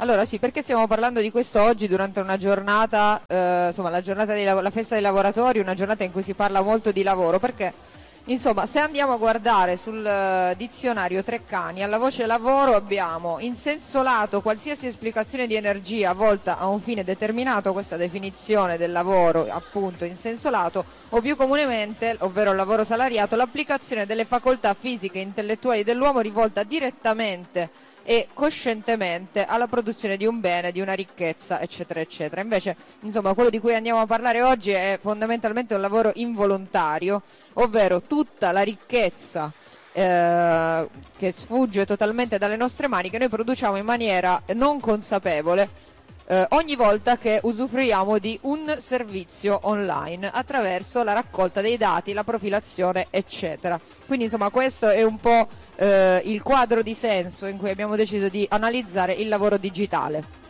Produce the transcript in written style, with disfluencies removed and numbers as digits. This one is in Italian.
Allora sì, perché stiamo parlando di questo oggi durante una giornata, insomma la giornata la festa dei lavoratori, una giornata in cui si parla molto di lavoro, perché insomma se andiamo a guardare sul dizionario Treccani, alla voce lavoro abbiamo in senso lato qualsiasi esplicazione di energia volta a un fine determinato, questa definizione del lavoro appunto in senso lato, o più comunemente, ovvero il lavoro salariato, l'applicazione delle facoltà fisiche e intellettuali dell'uomo rivolta direttamente e coscientemente alla produzione di un bene, di una ricchezza, eccetera, eccetera. Invece, insomma, quello di cui andiamo a parlare oggi è fondamentalmente un lavoro involontario, ovvero tutta la ricchezza che sfugge totalmente dalle nostre mani, che noi produciamo in maniera non consapevole ogni volta che usufruiamo di un servizio online attraverso la raccolta dei dati, la profilazione, eccetera. Quindi insomma questo è un po' il quadro di senso in cui abbiamo deciso di analizzare il lavoro digitale.